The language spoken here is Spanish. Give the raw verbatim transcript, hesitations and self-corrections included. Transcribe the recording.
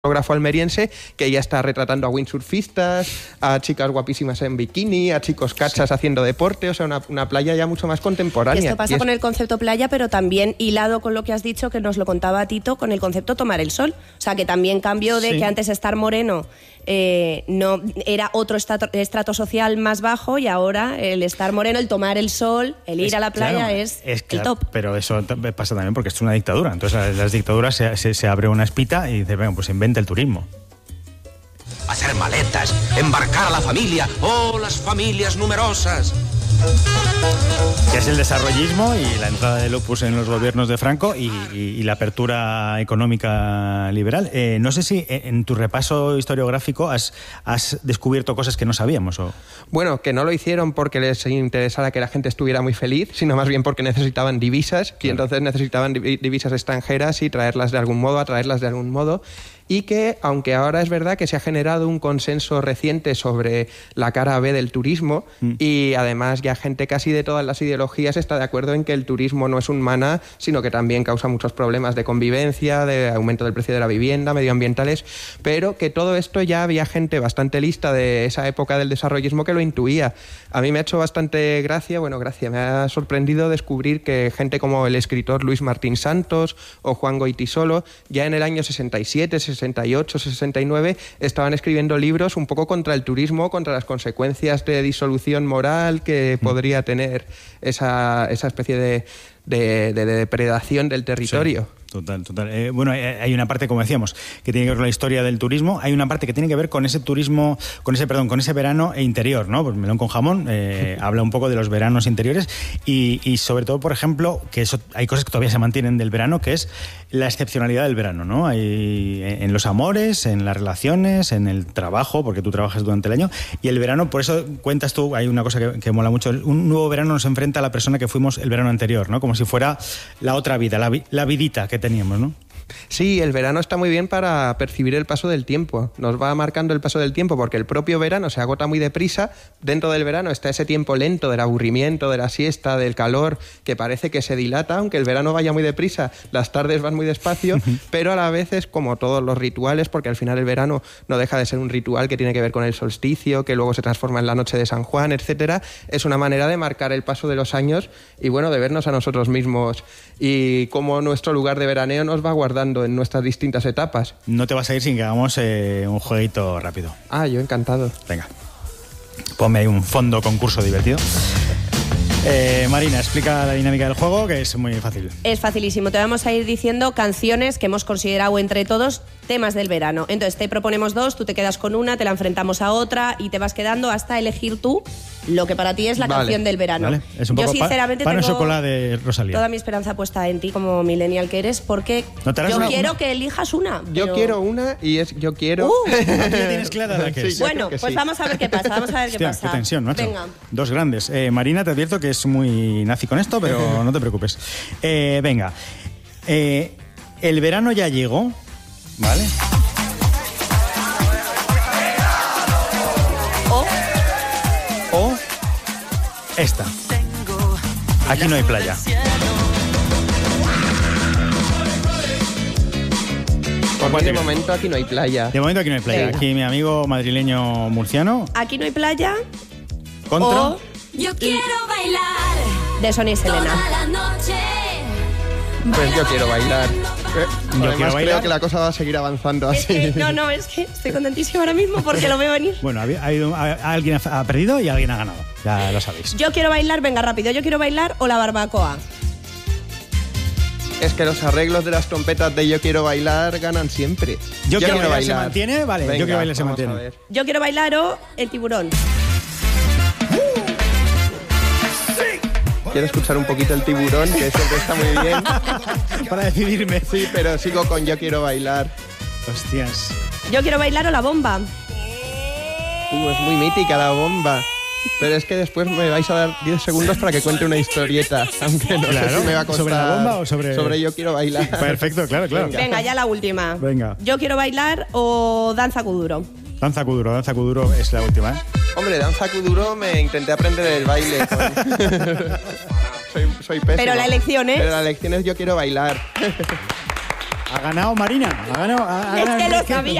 fotógrafo almeriense que ya está retratando a windsurfistas, a chicas guapísimas en bikini, a chicos cachas sí. haciendo deporte, o sea, una, una playa ya mucho más contemporánea. Y esto pasa y con es... el concepto playa, pero también hilado con lo que has dicho, que nos lo contaba Tito, con el concepto tomar el sol. O sea, que también cambió de sí. que antes estar moreno eh, no era otro estrato, estrato social más bajo, y ahora el estar moreno, el tomar el sol, el ir es, a la playa claro, es, es el top. Pero eso pasa también porque es una dictadura. Entonces, las, las dictaduras se, se, se abre una espita y dice, bueno, pues inventa el turismo. Hacer maletas, embarcar a la familia, oh, las familias numerosas. Que es el desarrollismo y la entrada del Opus en los gobiernos de Franco y, y, y la apertura económica liberal. Eh, no sé si en tu repaso historiográfico has, has descubierto cosas que no sabíamos. O... Bueno, que no lo hicieron porque les interesara que la gente estuviera muy feliz, sino más bien porque necesitaban divisas, y entonces necesitaban divisas extranjeras y traerlas de algún modo, atraerlas de algún modo. Y que, aunque ahora es verdad que se ha generado un consenso reciente sobre la cara B del turismo, mm. y además ya gente casi de todas las ideologías está de acuerdo en que el turismo no es un maná, sino que también causa muchos problemas de convivencia, de aumento del precio de la vivienda, medioambientales, pero que todo esto ya había gente bastante lista de esa época del desarrollismo que lo intuía. A mí me ha hecho bastante gracia, bueno, gracia, me ha sorprendido descubrir que gente como el escritor Luis Martín Santos o Juan Goytisolo, ya en el año sesenta y siete, sesenta y ocho, sesenta y nueve, estaban escribiendo libros un poco contra el turismo, contra las consecuencias de disolución moral que mm. podría tener esa, esa especie de, de, de, de depredación del territorio. Sí. Total, total. Eh, bueno, hay una parte, como decíamos, que tiene que ver con la historia del turismo. Hay una parte que tiene que ver con ese turismo, con ese, perdón, con ese verano interior, ¿no? Pues Melón con Jamón eh, habla un poco de los veranos interiores y, y sobre todo, por ejemplo, que eso, hay cosas que todavía se mantienen del verano, que es la excepcionalidad del verano, ¿no? Hay en los amores, en las relaciones, en el trabajo, porque tú trabajas durante el año, y el verano, por eso cuentas tú, hay una cosa que, que mola mucho, un nuevo verano nos enfrenta a la persona que fuimos el verano anterior, ¿no? Como si fuera la otra vida, la, la vidita que teníamos, ¿no? Sí, el verano está muy bien para percibir el paso del tiempo. Nos va marcando el paso del tiempo porque el propio verano se agota muy deprisa. Dentro del verano está ese tiempo lento del aburrimiento, de la siesta, del calor, que parece que se dilata, aunque el verano vaya muy deprisa, las tardes van muy despacio, pero a la vez es como todos los rituales, porque al final el verano no deja de ser un ritual que tiene que ver con el solsticio, que luego se transforma en la noche de San Juan, etcétera. Es una manera de marcar el paso de los años y, bueno, de vernos a nosotros mismos y cómo nuestro lugar de veraneo nos va guardando en nuestras distintas etapas. No te vas a ir sin que hagamos eh, un jueguito rápido. Ah, yo encantado. Venga, ponme ahí un fondo concurso divertido. Eh, Marina, explica la dinámica del juego, que es muy fácil. Es facilísimo. Te vamos a ir diciendo canciones que hemos considerado entre todos temas del verano. Entonces te proponemos dos, tú te quedas con una, te la enfrentamos a otra y te vas quedando hasta elegir tú lo que para ti es la vale. canción del verano. Vale. Es un Yo poco sinceramente pan, pan tengo chocolate de Rosalía. Toda mi esperanza puesta en ti como millennial que eres, porque ¿No yo una, quiero una? que elijas una. Yo pero... quiero una y es yo quiero... Uh, ya tienes clara la que es. Sí, bueno, pues sí. vamos a ver qué pasa, vamos a ver Hostia, qué pasa. Qué tensión, macho. Venga. Dos grandes. Eh, Marina, te advierto que es muy nazi con esto, pero no te preocupes. Eh, venga. Eh, el verano ya llegó, ¿vale? O... O... esta. Aquí no hay playa. Porque de momento aquí no hay playa. De momento aquí no hay playa. Venga. Aquí mi amigo madrileño murciano. Aquí no hay playa. Contra. O... Yo quiero bailar. De Sonia y Selena. Pues yo quiero bailar. Eh, yo además quiero bailar. Creo que la cosa va a seguir avanzando así. Es que, no, no, es que estoy contentísima ahora mismo porque lo veo venir. Bueno, ha, ha, ha, alguien ha perdido y alguien ha ganado. Ya lo sabéis. Yo quiero bailar, venga rápido. Yo quiero bailar o la barbacoa. Es que los arreglos de las trompetas de Yo quiero bailar ganan siempre. Yo, yo quiero, quiero bailar, bailar se mantiene, vale. Venga, yo quiero bailar se mantiene. Yo quiero bailar o el tiburón. Quiero escuchar un poquito el tiburón, que siempre está muy bien. Para decidirme. Sí, pero sigo con Yo quiero bailar. Hostias. Yo quiero bailar o la bomba. Uh, es muy mítica la bomba. Pero es que después me vais a dar diez segundos para que cuente una historieta, aunque no claro, sé si me va a costar. ¿Sobre la bomba o sobre...? Sobre Yo quiero bailar. Perfecto, claro, claro. Venga, Venga ya la última. Venga. Yo quiero bailar o danza kuduro. Danza kuduro, danza kuduro es la última, ¿eh? Hombre, danza kuduro me intenté aprender el baile. Con... soy, soy pésimo. Pero la elección es... Pero la elección es Yo quiero bailar. Ha ganado Marina. Ha ganado, ha ganado Es que lo Enrique sabía.